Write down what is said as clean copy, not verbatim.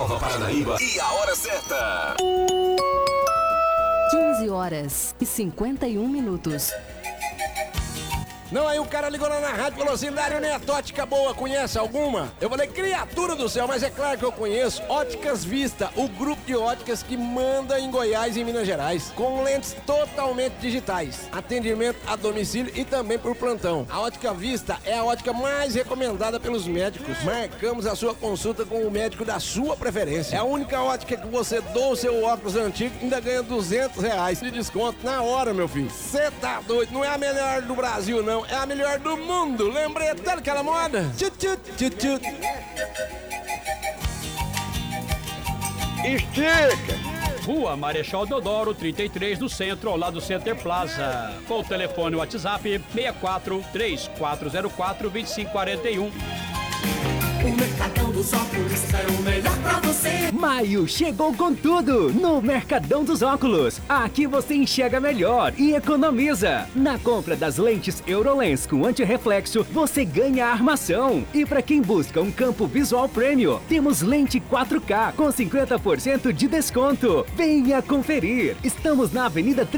Nova Paranaíba e a hora certa. 15h51. Não, aí o cara ligou lá na rádio e falou assim: Dário Neto, ótica boa, conhece alguma? Eu falei: criatura do céu, mas é claro que eu conheço. Óticas Vista, o grupo de óticas que manda em Goiás e em Minas Gerais, com lentes totalmente digitais, atendimento a domicílio e também por plantão. A Ótica Vista é a ótica mais recomendada pelos médicos. Marcamos a sua consulta com o médico da sua preferência. É a única ótica que você doa o seu óculos antigo e ainda ganha R$200 de desconto na hora, meu filho. Cê tá doido, não é a melhor do Brasil, não. É a melhor do mundo. Lembrei até daquela moda. Estica! Rua Marechal Deodoro, 33 do Centro, ao lado do Center Plaza. Com o telefone WhatsApp 64 3404 2541. O Mercadão dos Óculos é o melhor pra você. Maio chegou com tudo no Mercadão dos Óculos. Aqui você enxerga melhor e economiza. Na compra das lentes Eurolens com antirreflexo, você ganha a armação. E para quem busca um campo visual premium, temos lente 4K com 50% de desconto. Venha conferir. Estamos na Avenida